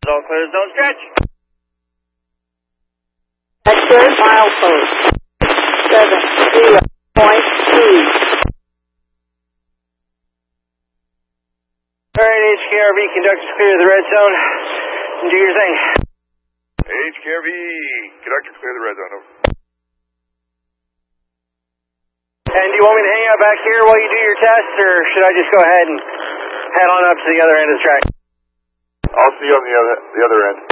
All clear the zone stretch. Accurate milepost 70.2. Alright, HKRV, conductors clear the red zone. Do your thing. HKRV, conductors clear the red zone. Over. And do you want me to hang out back here while you do your test, or should I just go ahead and head on up to the other end of the track? I'll see you on the other end.